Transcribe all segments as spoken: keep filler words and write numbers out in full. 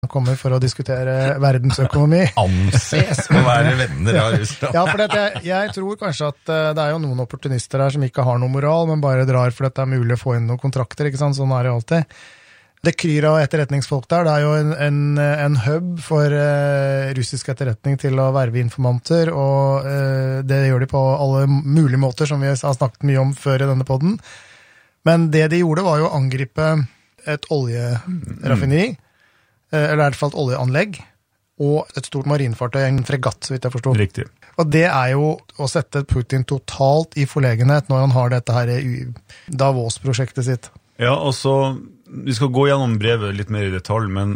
Han kommer for å diskutere verdensøkonomi. Anses å være venner av Russland. Ja, for jeg, jeg tror kanskje at det er jo noen opportunister her som ikke har noe moral, men bare drar for at det er mulig å få inn noen kontrakter, ikke sant? Sånn er det alltid. Det kryr av etterretningsfolk der. Det er jo en, en, en hub for uh, russisk etterretning til å verve informanter, og uh, det gjør de på alle mulige måter, som vi har snakket mye om før i denne podden. Men det de gjorde var jo å angripe et oljeraffineri, mm. uh, eller i hvert fall et oljeanlegg, og et stort marinfartøy, en fregatt, så vidt jeg forstår. Riktig. Og det er jo å sette Putin totalt i forlegenhet når han har dette her Davos-prosjektet sitt. Ja, altså... Vi skal gå gjennom brevet litt mer i detalj, men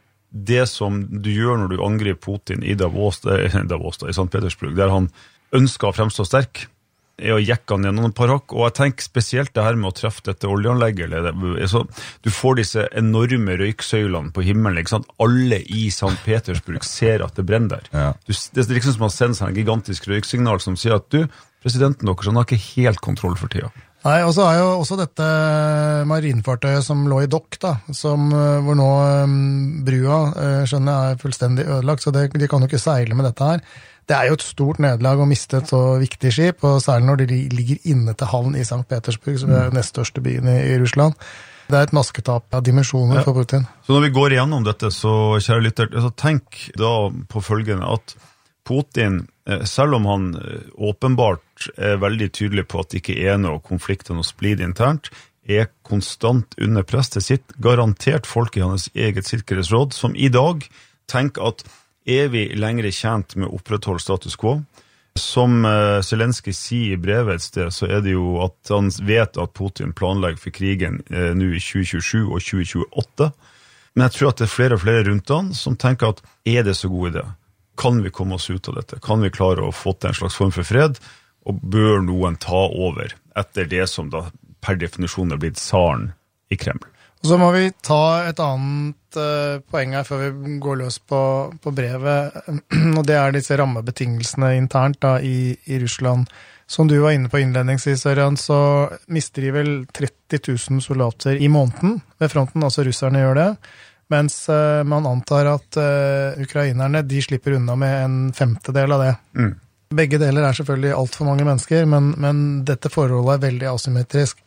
det som du gjør når du angriper Putin i Davos, Davos da, i Sankt Petersburg, der han ønsker å fremstå sterk, er å jekke han gjennom en par hakk, og jeg tenker spesielt det her med å treffe dette oljeanlegget, eller det, så, du får disse enorme røyksøylene på himmelen, ikke sant? Alle i Sankt Petersburg ser at det brenner der. Ja. Du, det er liksom som å sende seg en gigantisk røyksignal som sier at du, presidenten deres, han har ikke helt kontroll for tida. Nei, og så er jo også dette marinfartøyet som lå i dokk, da, som, hvor nå um, brua, uh, skjønner jeg, er fullstendig ødelagt, så det, de kan jo ikke seile med dette her. Det er jo et stort nederlag å miste et så viktig skip, og særlig når de ligger inne til havn i Sankt Petersburg, som er den nest største byen i, i Russland. Det er et masketap av dimensjoner ja. For Putin. Så når vi går igjennom dette, så kjære lytter, så tenk da på følgende, at Putin, selv om han åpenbart er veldig tydelig på at det ikke er noe konflikt og noe splid internt, er konstant under press til sitt garantert folk i hans eget sikkerhetsråd, som i dag tenker at er vi lengre tjent med å opprettholde status quo. Som Zelensky sier i brevet et sted, så er det jo at han vet at Putin planlegger for krigen eh, nå i tjue tjuesju og tjue tjueåtte, men jeg tror at det er flere og flere rundt han som tenker at er det så god idé? Kan vi komme oss ut av dette? Kan vi klare å få til en slags form for fred? Og bør noen ta over etter det som da per definisjon er blitt tsaren i Kreml? Og så må vi ta et annet uh, poeng her før vi går løs på, på brevet, og det er disse rammebetingelsene internt da, i, i Russland. Som du var inne på innledningsvis, Ørjan, så mister de vel tretti tusen soldater i måneden ved fronten, altså russerne gjør det. Mens uh, man antar at uh, ukrainerne, de slipper unna med en femtedel av det. Mm. Begge deler er selvfølgelig alt for mange mennesker, men, men dette forholdet er veldig asymmetrisk.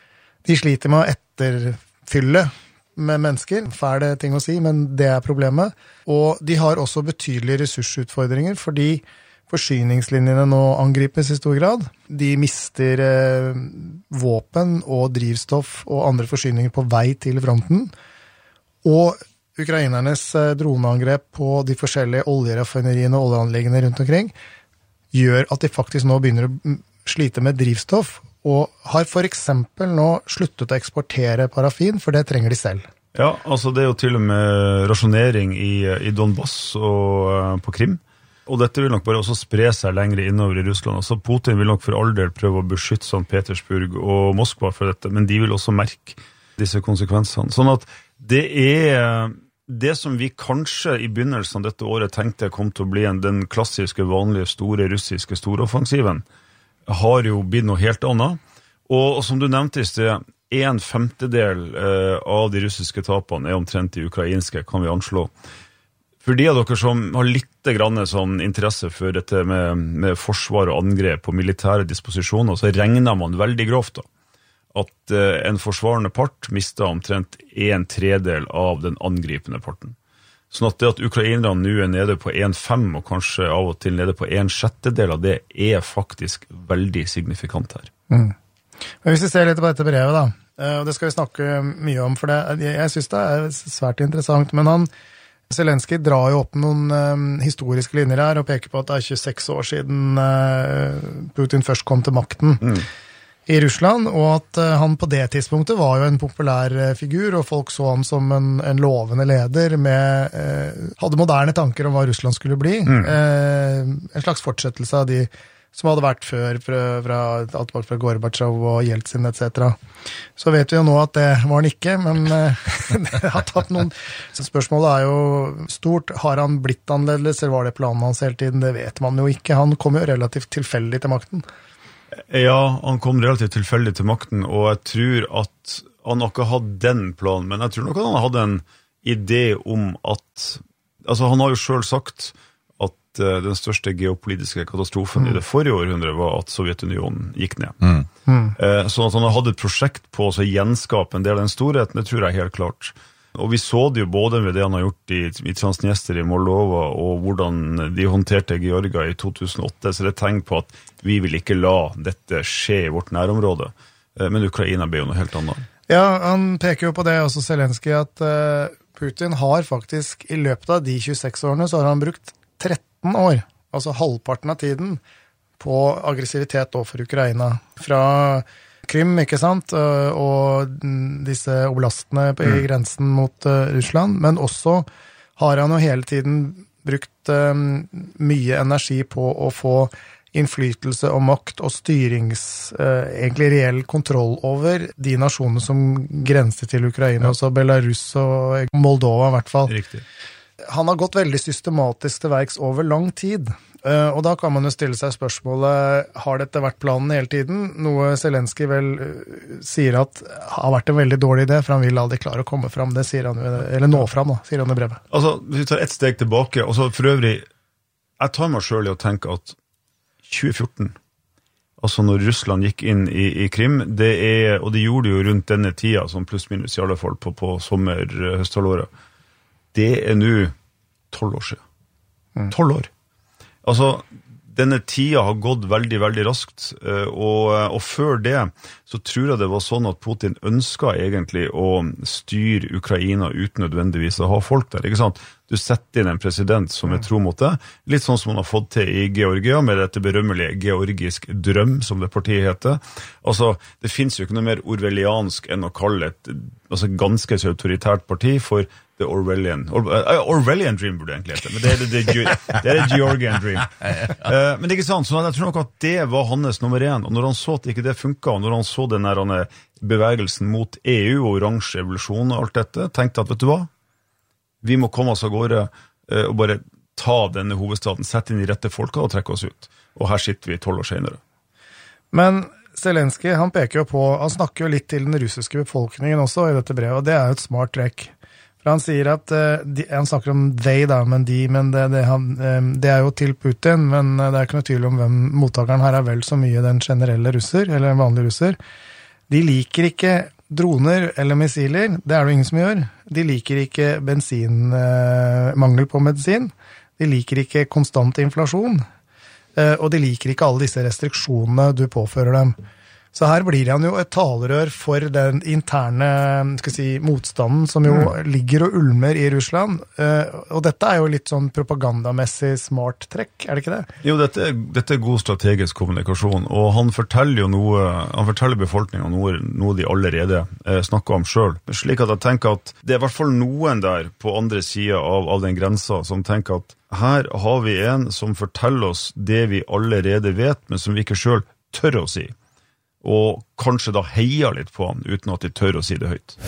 De sliter med å etterfylle med mennesker, fæle ting å si, men det er problemet. Og de har også betydelige ressursutfordringer, fordi forsyningslinjene nå angripes i stor grad. De mister uh, våpen og drivstoff og andre forsyninger på vei til fronten. Og ukrainernes droneangrep på de forskjellige oljeraffineriene og oljeanleggene rundt omkring gjør at de faktisk nå begynner å slite med drivstoff, og har for eksempel nå sluttet å eksportere parafin, for det trenger de selv. Ja, altså det er jo til og med rasjonering i, i Donbass og uh, på Krim, og dette vil nok bare også spre seg lengre innover i Russland. Altså Putin vil nok for all del prøve å beskytte Sankt Petersburg og Moskva for dette, men de vil også merke disse konsekvensene. Sånn at det er det som vi kanskje i begynnelsen av dette året tenkte kom til å bli en, den klassiske, vanlige, store russiske storoffensiven, har jo blitt noe helt annet. Og, og som du nevnte i sted, en femtedel eh, av de russiske tapene er omtrent de ukrainske, kan vi anslå. For de av dere som har litt grann sånn interesse for dette med, med forsvar og angrep og militære disposisjoner, så regner man veldig grovt da, at uh, en forsvarende part mistet omtrent en tredel av den angripende parten. Sånn at det at ukrainerne nå er nede på en fem og kanskje av og til nede på en sjettedel av det er faktisk veldig signifikant her. Mm. Men hvis vi ser litt på dette brevet da, og det skal vi snakke mye om, for det, jeg, jeg synes det er svært interessant, men han, Zelensky drar jo opp noen um, historiske linjer her og peker på at det er tjueseks år siden uh, Putin først kom til makten. Mm. I Russland, og at uh, han på det tidspunktet var jo en populær uh, figur, og folk så han som en, en lovende leder med, uh, hadde moderne tanker om hva Russland skulle bli. Mm. Uh, en slags fortsettelse av de som hadde vært før, fra, fra, alt bort fra Gorbatsjov og Jeltsin et cetera. Så vet vi jo nå at det var han ikke, men uh, det har tatt noen... Så spørsmålet er jo stort. Har han blitt annerledes, eller var det planen hans hele tiden? Det vet man jo ikke. Han kom jo relativt tilfeldig til makten. Ja, han kom relativt tilfeldig til makten, og jeg tror at han nok har hatt den planen, men jeg tror nok at han hadde en idé om at, altså han har jo selv sagt at uh, den største geopolitiske katastrofen mm. i det forrige århundre var at Sovjetunionen gikk ned. Mm. Mm. Uh, sånn at han hadde et prosjekt på å gjenskape en del av den storheten, det tror jeg helt klart. Og vi så det jo både med det han har gjort i, i Transnistria i Moldova, og hvordan de håndterte Georgia i to tusen og åtte, så det er tegn på at vi vil ikke la dette skje i vårt nærområde. Men Ukraina ber jo noe helt annet. Ja, han peker jo på det også, Zelensky, at uh, Putin har faktisk, i løpet av de tjueseks årene, så har han brukt tretten år, altså halvparten av tiden, på aggressivitet overfor Ukraina. Fra Krim, ikke sant, og disse oblastene i mm. grensen mot uh, Russland, men også har han jo hele tiden brukt um, mye energi på å få innflytelse og makt og styrings, uh, egentlig reell kontroll over de nasjonene som grenser til Ukraina, ja. Altså Belarus og Moldova i hvert fall. Riktig. Han har gått veldig systematisk til verks over lang tid. Og da kan man jo stille seg spørsmålet, har dette vært planen hele tiden? Noe Zelensky vel sier at har vært en veldig dårlig idé, for han vil aldri klare å komme fram, det sier han, eller nå fram da, sier han i brevet. Altså, hvis vi tar ett steg tilbake, og så for øvrig, jeg tar meg selv i å tenke at tjue fjorten, altså når Russland gikk inn i, i Krim, det er, og de gjorde det jo rundt denne tida, som pluss minus i alle fall på, på sommer, høsthalvåret, det er nå tolv år siden. Tolv år. Altså, denne tida har gått veldig, veldig raskt, og, og før det så tror jeg det var sånn at Putin ønsket egentlig å styre Ukraina uten nødvendigvis å ha folk der, ikke sant? Du setter inn en president som er tro mot det, litt sånn som man har fått til i Georgia, med dette berømmelige georgisk drøm, som det partiet heter. Altså, det finnes jo ikke noe mer orwelliansk enn å kalle et altså, ganske så autoritært parti for The Orwellian, Or, uh, Orwellian Dream burde egentlig hete, men det er det, det, det er det Georgian Dream. Uh, men det er ikke sant, så jeg tror nok at det var hans nummer én, og når han så at ikke det funket, og når han så den der bevegelsen mot E U og oransje evolusjon og alt dette, tenkte at, vet du hva, vi må komme oss av gårde uh, og bare ta denne hovedstaden, sette inn de rette folka og trekke oss ut. Og her sitter vi tolv år senere. Men Zelensky, han peker jo på, han snakker jo litt til den russiske befolkningen også i dette brevet, og det er jo et smart trekk. Han sier at, de, han snakker om they da, men de, men det, det, han, det er jo til Putin, men det er ikke noe tvil om hvem mottakeren her er vel så mye den generelle russer, eller en vanlig russer. De liker ikke droner eller missiler, det er det ingen som gjør. De liker ikke bensin, mangel på medisin, de liker ikke konstant inflasjon, og de liker ikke alle disse restriksjonene du påfører dem. Så her blir han jo et talerør for den interne skal si, motstanden som jo mm. ligger og ulmer i Russland. Og dette er jo litt sånn propagandamessig smart trekk, er det ikke det? Jo, dette, dette er god strategisk kommunikasjon, og han forteller jo noe, han forteller befolkningen noe, noe de allerede eh, snakker om selv. Slik at jeg tenker at det er i hvert fall noen der på andre siden av, av den grensa som tenker at her har vi en som forteller oss det vi allerede vet, men som vi ikke selv tør å si. Og kanskje da heier litt på han, uten at de tør å si det høyt.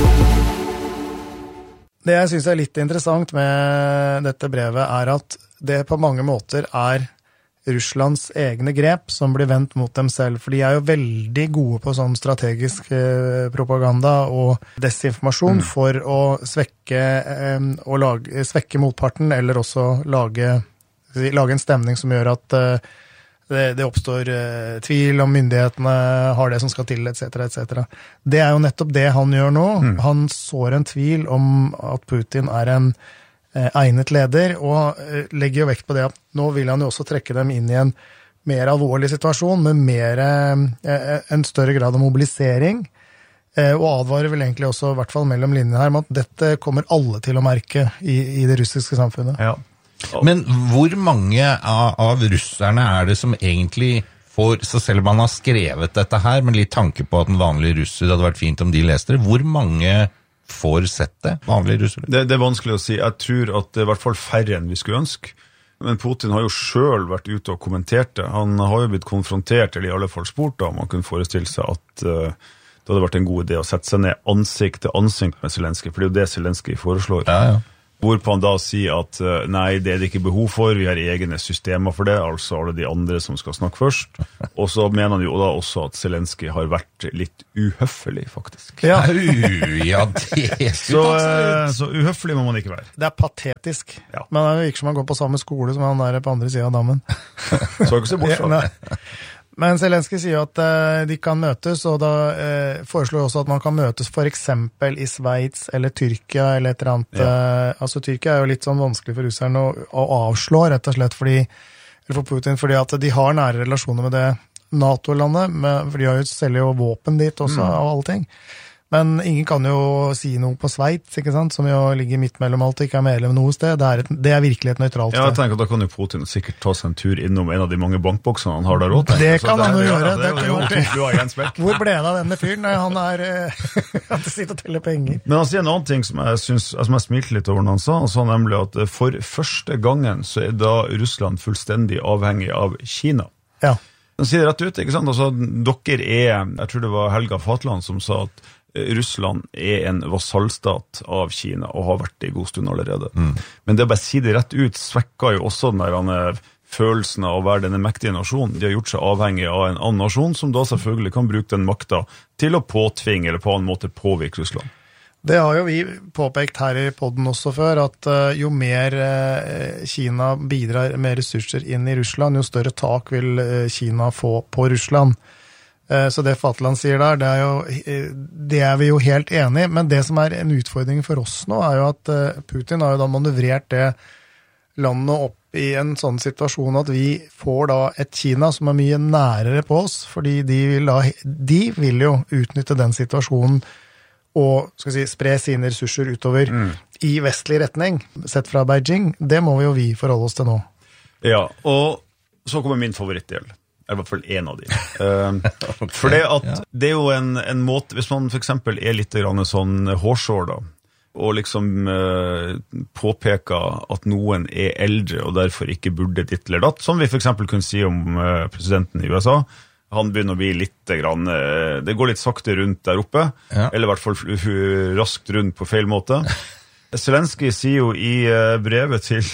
Det jeg synes er litt interessant med dette brevet er at det på mange måter er Russlands egne grep som blir vendt mot dem selv, for de er jo veldig gode på sånn strategisk propaganda og desinformasjon mm. for å svekke, å lage, svekke motparten, eller også lage, lage en stemning som gjør at Det, det oppstår uh, tvil om myndighetene har det som skal til, et cetera, et cetera. Det er jo nettopp det han gjør nå. Mm. Han sår en tvil om at Putin er en uh, egnet leder, og uh, legger jo vekt på det at nå vil han jo også trekke dem inn i en mer alvorlig situasjon, med mer, uh, en større grad av mobilisering, uh, og advarer vel egentlig også, i hvert fall mellom linjene her, om at dette kommer alle til å merke i, i det russiske samfunnet. Ja. Men hvor mange av, av russerne er det som egentlig får, så selv om man har skrevet dette her, med litt tanke på at en vanlig russer, det hadde vært fint om de leste det, hvor mange får sett det, vanlige russere? Det, det er vanskelig å si. Jeg tror at det er i hvert fall færre enn vi skulle ønske. Men Putin har jo selv vært ute og kommentert det. Han har jo blitt konfrontert, eller i alle fall spurt da, man kunne forestille seg at uh, det hadde vært en god idé å sette seg ned ansikt til ansikt med Zelensky, for det er jo det Zelensky foreslår. Ja, ja. Hvorpå han da sier at nei, det er det ikke behov for, vi har egne systemer for det, altså alle de andre som skal snakke først. Og så mener han jo da også at Zelenskyj har vært litt uhøffelig, faktisk. Ja, Uh, ja, det Så, eh, så uhøffelig må man ikke være. det er patetisk. Ja. Men det virker som han går på samme skole som han der på andre siden av dammen. Så ikke se bort fra det. Nei. Men Zelenskyj sier at eh, de kan møtes, og da eh, foreslår også at man kan møtes for eksempel i Sveits eller Tyrkia eller et eller annet. Ja. Eh, altså Tyrkia er jo litt sånn vanskelig for russerne å, å avslå, rett og slett fordi, eller for Putin, fordi at de har nære relasjoner med det NATO-landet, med, for de har jo selger jo våpen dit også, Mm. av alle ting. Men ingen kan jo si noe på Sveits, ikke sant, som jo ligger midt mellom alt og ikke er medlem noe sted. Det er, et, det er virkelig et nøytralt Ja, jeg sted. tenker at da kan jo Putin sikkert ta seg en tur innom en av de mange bankboksene han har der også. Det Så kan han jo ja, gjøre, Det, det er kan jo være- to fluer i en smekk. Hvor ble det av denne fyren? Nei, han er eh, Han sitter og teller penger. Men han sier en annen ting som jeg, synes, som jeg smilte litt over når han sa. Han sa nemlig at for første gangen så er da Russland fullstendig avhengig av Kina. Ja. Han sier det rett ut, ikke sant? Altså, dere er, jeg tror det var Helga Fatland som sa at Russland er en vasallstat av Kina, og har vært det i god stund allerede. Mm. Men det å bare si det rett ut, svekker jo også den der han, følelsen av å være denne mektige nasjonen. De har gjort seg avhengig av en annen nasjon, som da selvfølgelig kan bruke den makta til å påtvinge, eller på en måte påvirke Russland. Det har jo vi påpekt her i podden også før, at uh, jo mer uh, Kina bidrar med ressurser inn i Russland, jo større tak vil uh, Kina få på Russland. Uh, så det Fatland sier der, det er, jo, uh, det er vi jo helt enige i, men det som er en utfordring for oss nå, er jo at uh, Putin har jo da manøvrert det landet opp i en sånn situasjon at vi får da et Kina som er mye nærere på oss, fordi de vil, da, de vil jo utnytte den situasjonen og skal si, spre sine ressurser utover mm. i vestlig retning, sett fra Beijing. Det må vi jo vi forholde oss til nå. Ja, og så kommer min favorittdel. I hvert fall en av de. Uh, for det, at, ja. det er jo en, en måte, hvis man for eksempel er litt grann sånn hårsår da, og liksom uh, påpeker at noen er eldre og derfor ikke burde ditt eller datt, som vi for eksempel kunne si om uh, presidenten i U S A. Han begynner å bli litt grann, uh, det går litt sakte rundt der oppe, ja. eller i hvert fall uh, raskt rundt på feil måte. Zelenskyj sier jo i uh, brevet til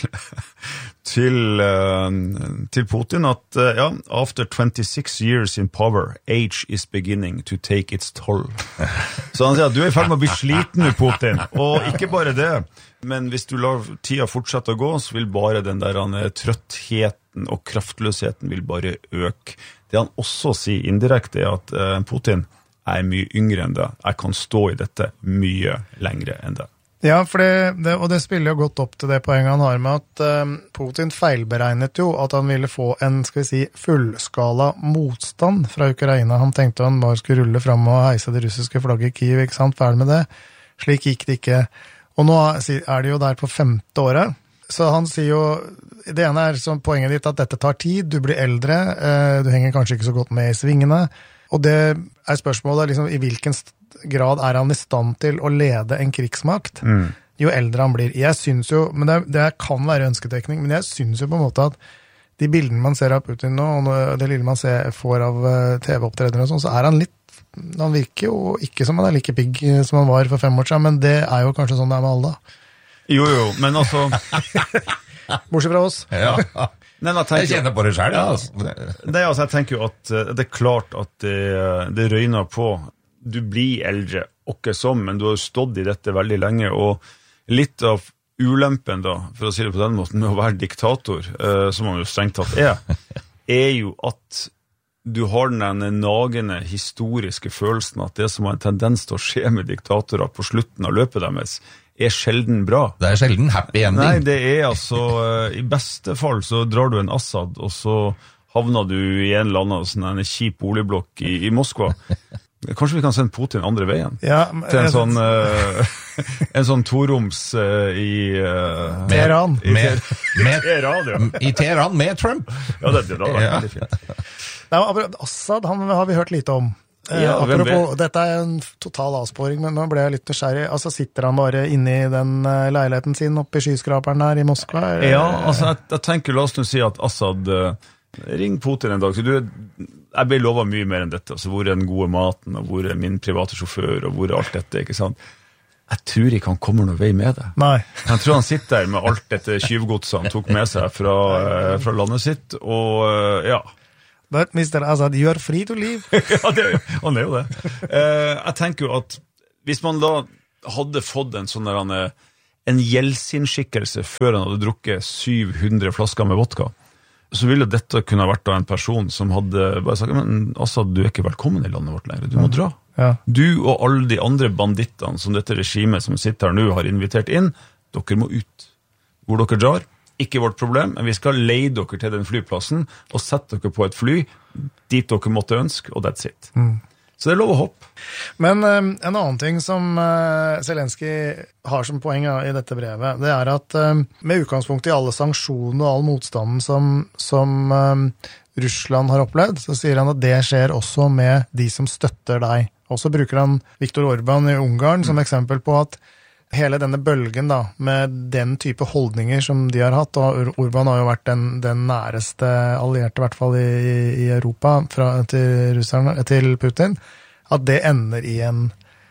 Til, uh, til Putin at, uh, ja, after twenty-six years in power, age is beginning to take its toll. Så han sier at du er i ferd med å bli sliten nu, Putin. Og ikke bare det, men hvis du lar tida fortsette å gå, så vil bare den der uh, trøttheten og kraftløsheten vil bare øke. Det han også sier indirekte er at uh, Putin er mye yngre enn det. Jeg kan stå i dette mye lengre enn det. Ja, for det, det, og det spiller jo godt opp til det poenget han har med at um, Putin feilberegnet jo at han ville få en, skal vi si, fullskala motstand fra Ukraina. Han tenkte han bare skulle rulle frem og heise det russiske flagget i Kiev, ikke sant, ferdig med det. Slik gikk det ikke. Og nå er det jo der på femte året. Så han sier jo, det ene er som poenget ditt at dette tar tid, du blir eldre, uh, du henger kanskje ikke så godt med i svingene, og det er spørsmålet liksom, i hvilken grad er han i stand til å lede en krigsmakt, mm. jo eldre han blir. Jeg synes jo, men det, det kan være ønsketekning, men jeg synes jo på en måte at de bildene man ser av Putin nå, og det lille man ser, får av T V-opptredere og sånn, så er han litt, han virker jo ikke som han er like pigg som han var for fem år siden, men det er jo kanskje sånn det er med alle da. Jo, jo, men altså... Bortsett fra oss. Ja. Nei, jeg, jeg kjenner på det selv, ja. Altså. Det, altså, jeg tenker jo at det er klart at det, det røyner på. Du blir eldre, ikke som, men du har stått i dette veldig lenge, og litt av ulempen da, for å si det på den måten, med å være diktator, eh, som man jo strengt tatt er, er jo at du har den nagende historiske følelsen at det som har en tendens til å skje med diktatorer på slutten av løpet deres, er sjelden bra. Det er sjelden happy ending. Nei, det er altså, i beste fall så drar du en Assad, og så havner du i en eller annen sånn en kjip boligblokk i, i Moskva. Kanskje vi kan sende Putin andre veien? Ja, til en sånn, uh, en sånn toroms uh, i... Uh, Teheran. I, med, med, Teheran, ja. I Teheran med Trump. Ja, det, det var ja. veldig fint. Nei, Assad, han har vi hørt lite om. Ja, eh, apropos, dette er en total avsporing, men nå ble jeg litt nysgjerrig. Altså, sitter han bare inne i den uh, leiligheten sin oppe i skyskraperen her i Moskva? Eller? Ja, altså, jeg, jeg tenker, la oss nå si at Assad... Uh, ring Putin en dag, så du, jeg ble lovet mye mer enn dette, altså hvor er den gode maten, og hvor er min private sjåfør, og hvor er alt dette, ikke sant? jeg tror ikke han kommer noen vei med det. Nei. Jeg tror han sitter der med alt dette tjuvgodset han tok med seg fra, fra landet sitt, og ja. But mister Azad, you are free to leave. Ja, det, han er jo det. Eh, jeg tenker jo at hvis man da hadde fått en sånn der, en Jeltsin-skikkelse før han hadde drukket syv hundre flasker med vodka, så ville dette kunne ha vært da en person som hadde bare sagt, men Azad, du er ikke velkommen i landet vårt lenger, du må dra. Ja. Du og alle de andre bandittene som dette regimet som sitter her nå har invitert inn, dere må ut. Hvor dere drar, ikke vårt problem, men vi skal leie dere til den flyplassen og sette dere på et fly dit dere måtte ønske, og that's it. Mm. Så det er lov å hoppe. Men um, en annen ting som uh, Zelensky har som poeng uh, i dette brevet, det er at um, med utgangspunkt i alle sanksjoner og all motstanden som, som um, Russland har opplevd, så sier han at det skjer også med de som støtter deg. Og så bruker han Viktor Orbán i Ungarn som eksempel på at hele denne bølgen da, med den type holdninger som de har hatt, og Orbán har jo vært den, den næreste allierte, i hvert fall i, i Europa, fra, til, russerne, til Putin, at det ender i en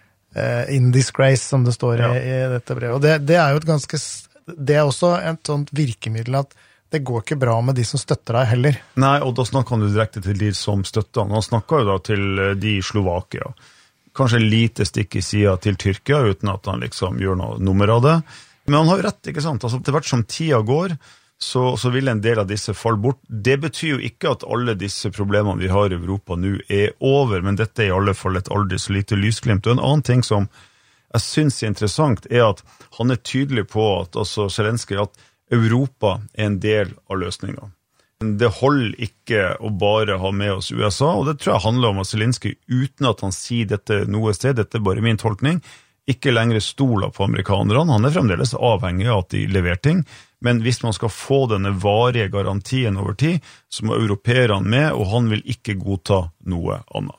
uh, in disgrace, som det står ja. i, i dette brevet. Og det, det er jo et ganske, det er også et sånt virkemiddel at det går ikke bra med de som støtter deg heller. Nei, og da snakker han jo direkte til de som støtter han. Han snakker jo da til de i Slovakia. Kanskje en lite stikk i siden til Tyrkia, uten at han liksom gjør noe nummer av det. Men han har jo rett, ikke sant? Altså, til hvert som tida går, så, så vil en del av disse falle bort. Det betyr jo ikke at alle disse problemene vi har i Europa nå er over, men dette er i alle fall et aldri så lite lysglimt. Og en annen ting som jeg synes er interessant, er at han er tydelig på at, altså Zelensky, at Europa er en del av løsningen. Det holder ikke å bare ha med oss U S A, og det tror jeg handler om at Zelensky, uten at han sier dette noe sted, dette er bare min tolkning, ikke lenger stoler på amerikanerne. Han er fremdeles avhengig av at de leverer ting, men hvis man skal få denne varige garantien over tid, så må europeerne med, og han vil ikke godta noe annet.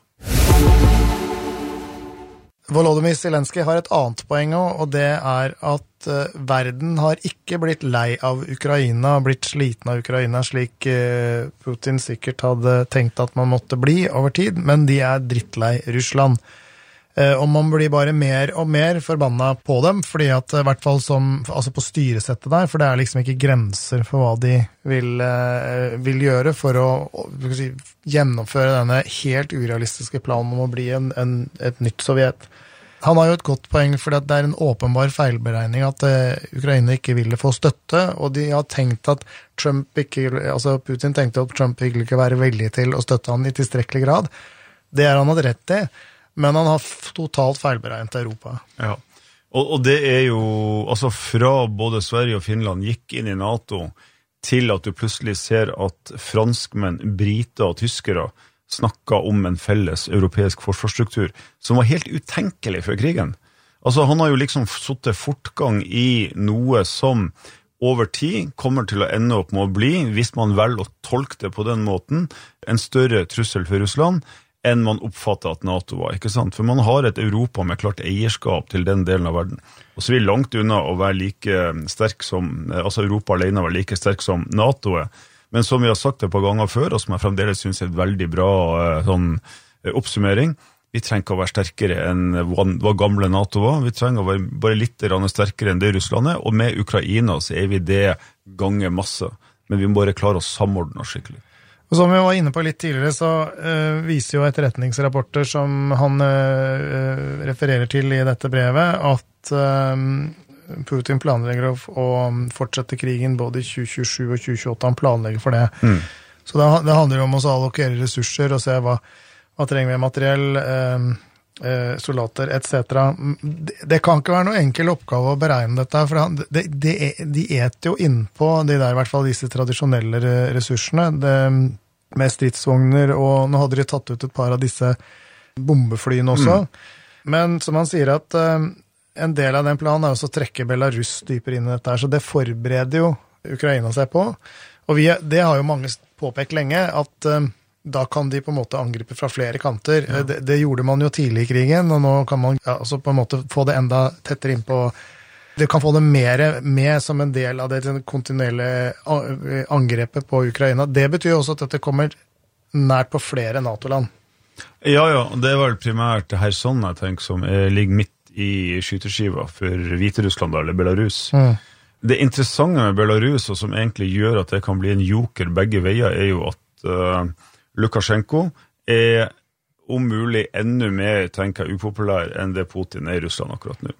Volodymyr Zelensky har et annet poeng også, og det er at uh, verden har ikke blitt lei av Ukraina, blitt sliten av Ukraina, slik uh, Putin sikkert hadde tenkt at man måtte bli over tid, men de er drittlei Russland. Uh, og man blir bare mer og mer forbanna på dem, fordi at i uh, hvert fall som, altså på styresettet der, for det er liksom ikke grenser for hva de vil, uh, vil gjøre for å uh, si, gjennomføre denne helt urealistiske planen om å bli en, en, et nytt Sovjet. Han har jo et godt poeng, for det er en åpenbar feilberegning at uh, Ukraina ikke ville få støtte, og de har tenkt at Trump ikke, altså Putin tenkte at Trump ikke ville være villig til å støtte han i tilstrekkelig grad. Det er han hatt rett i, men han har totalt feilberegnet Europa. Ja, og, og det er jo, altså fra både Sverige og Finland gikk inn i NATO, til at du plutselig ser at franskmenn, briter og tyskere snakket om en felles europeisk forsvarsstruktur, som var helt utenkelig før krigen. Altså, han har jo liksom suttet fortgang i noe som over tid kommer til å ende opp med å bli, hvis man velger å tolke det på den måten, en større trussel for Russland, enn man oppfatter at NATO var, ikke sant? For man har et Europa med klart eierskap til den delen av verden. Og så er vi langt unna å være like sterk som, altså Europa alene var like sterk som NATO er. Men som vi har sagt det på ganger før, og som jeg fremdeles synes er et veldig bra sånn, oppsummering, vi trenger ikke å være sterkere enn hva gamle NATO var. Vi trenger å være bare litt sterkere enn det Russland er, og med Ukraina så er vi det ganger masse. Men vi må bare klare å samordne oss skikkelig. Og som vi var inne på litt tidligere, så uh, viser jo etterretningsrapporter som han uh, refererer til i dette brevet, at uh, Putin planlegger å, å fortsette krigen både i tjue tjuesju og tjue tjueåtte. Han planlegger for det. Mm. Så det, det handler jo om å allokere ressurser og se hva, hva trenger vi materiell, eh, eh, soldater, et cetera. Det, det kan ikke være noe enkel oppgave å beregne dette, for han, det, det, de eter jo innpå de der, i hvert fall disse tradisjonelle ressursene, det, med stridsvogner, og nå hadde de tatt ut et par av disse bombeflyene også. Mm. Men som han sier at eh, en del av den planen er også å trekke Belarus dypere inn i dette her, så det forbereder jo Ukraina seg på. Og vi, det har jo mange påpekt lenge, at um, da kan de på en måte angripe fra flere kanter. Ja. Det, det gjorde man jo tidlig i krigen, og nå kan man ja, altså på en måte få det enda tettere inn på. Det kan få det mer med som en del av det kontinuerlige angrepet på Ukraina. Det betyr også at dette kommer nært på flere NATO-land. Ja, ja, det er vel primært Kherson, jeg tenker, som er, ligger midt i skyteskiva for Hviterussland, eller Belarus. Mm. Det interessante med Belarus, og som egentlig gjør at det kan bli en joker begge veier, er jo at uh, Lukasjenko er om mulig enda mer, tenker jeg, upopulær enn det Putin er i Russland akkurat nå.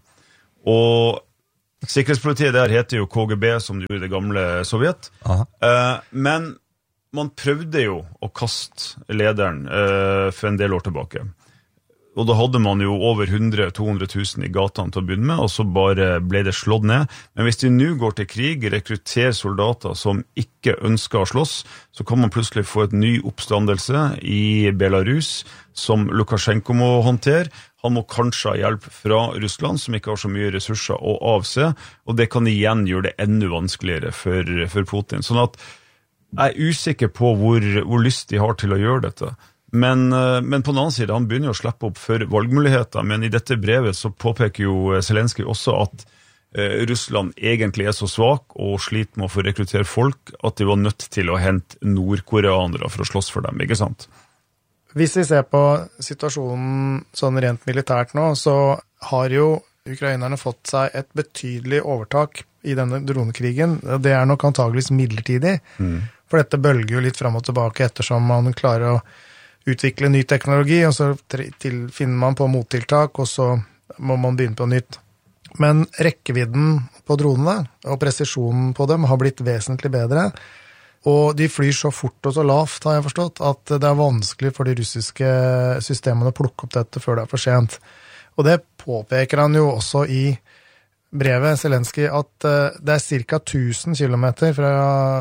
Og sikkerhetspolitiet der heter jo K G B, som det gjorde i det gamle Sovjet. Uh, men man prøvde jo å kaste lederen uh, for en del år tilbake. Og da hadde man jo over hundre til to hundre tusen i gatene til å begynne med, og så bare ble det slått ned. Men hvis de nå går til krig, rekrutterer soldater som ikke ønsker å slåss, så kan man plutselig få et ny oppstandelse i Belarus, som Lukasjenko må håndtere. Han må kanskje ha hjelp fra Russland, som ikke har så mye ressurser å avse, og det kan igjen gjøre det enda vanskeligere for, for Putin. Sånn at jeg er usikker på hvor, hvor lyst de har til å gjøre dette. Men, men på den annen side, han begynner å slippe opp for valgmuligheter, men i dette brevet så påpeker jo Zelenskyj også at eh, Russland egentlig er så svak og sliter med å få rekruttere folk at de var nødt til å hente nordkoreanere for å slåss for dem, ikke sant? Hvis vi ser på situasjonen sånn rent militært nå, så har jo ukrainerne fått seg et betydelig overtak i denne dronekrigen. Det er nok antageligvis midlertidig, mm. for dette bølger jo litt frem og tilbake ettersom man klarer å utvikle ny teknologi, og så til, finner man på mottiltak, og så må man begynne på nytt. Men rekkevidden på dronene og presisjonen på dem har blitt vesentlig bedre, og de flyr så fort og så lavt, har jeg forstått, at det er vanskelig for de russiske systemene å plukke opp dette før det er for sent. Og det påpeker han jo også i brevet, Zelenskyj, at det er cirka tusen kilometer fra,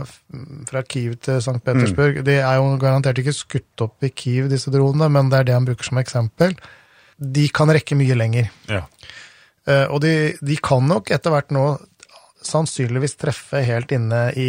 fra Kiev til Sankt Petersburg. Mm. De er jo garantert ikke skutt opp i Kiev, disse dronene, men det er det han bruker som eksempel. De kan rekke mye lenger. Ja. Og de, de kan nok etter hvert nå sannsynligvis treffe helt inne i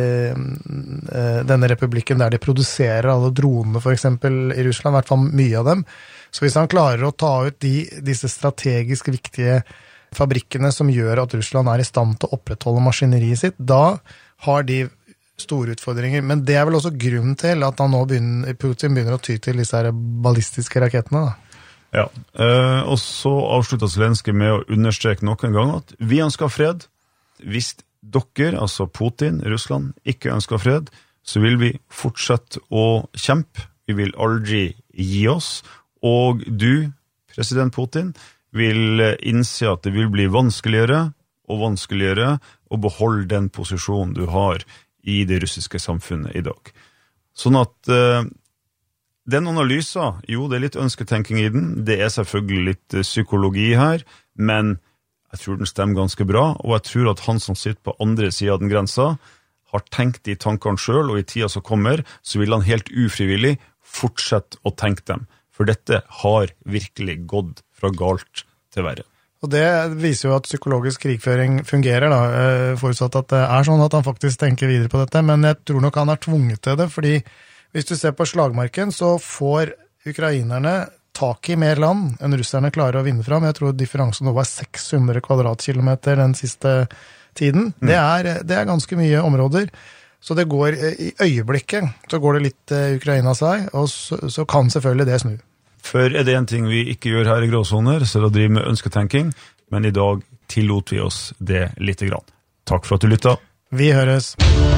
uh, denne republikken der de produserer alle dronene, for eksempel i Russland, i hvert fall mye av dem. Så hvis han klarer å ta ut de, disse strategisk viktige fabrikkene som gjør at Russland er i stand til å opprettholde maskineriet sitt, da har de store utfordringer. Men det er vel også grunnen til at han nå begynner, Putin begynner å ty til disse her ballistiske rakettene, da. Ja, uh, og så avsluttet Zelenskyj med å understreke nok en gang at vi ønsker fred. Hvis dere, altså Putin, Russland, ikke ønsker fred, så vil vi fortsette å kjempe. Vi vil aldri gi oss. Og du, president Putin, vil innse at det vil bli vanskeligere og vanskeligere å beholde den posisjonen du har i det russiske samfunnet i dag. Sånn at uh, den analysen, jo, det er litt ønsketenking i den, det er selvfølgelig litt uh, psykologi her, men jeg tror den stemmer ganske bra, og jeg tror at han som sitter på andre siden av den grensa har tenkt de tankene selv, og i tida som kommer, så vil han helt ufrivillig fortsette å tenke dem. For dette har virkelig gått fra galt til verre. Og det viser jo at psykologisk krigføring fungerer, da, forutsatt at det er sånn at han faktisk tenker videre på dette, men jeg tror nok han er tvunget til det, fordi hvis du ser på slagmarken, så får ukrainerne tak i mer land enn russerne klarer å vinne fram. Jeg tror differansen nå var seks hundre kvadratkilometer den siste tiden. Mm. Det, er, det er ganske mye områder. Så det går i øyeblikket, så går det litt Ukrainas vei, og så, så kan selvfølgelig det snu. For er det en ting vi ikke gjør her i Gråsoner, så er det å drive med ønsketenking, men i dag tillot vi oss det litt grann. Takk for at du lyttet. Vi høres.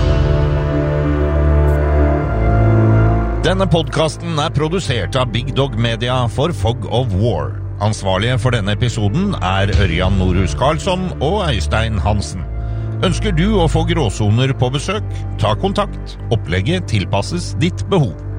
Denne podcasten er produsert av Big Dog Media for Fog of War. Ansvarlige for denne episoden er Ørjan Norhus Karlsson og Øystein Hansen. Ønsker du å få Gråsoner på besøk? Ta kontakt. Opplegget tilpasses ditt behov.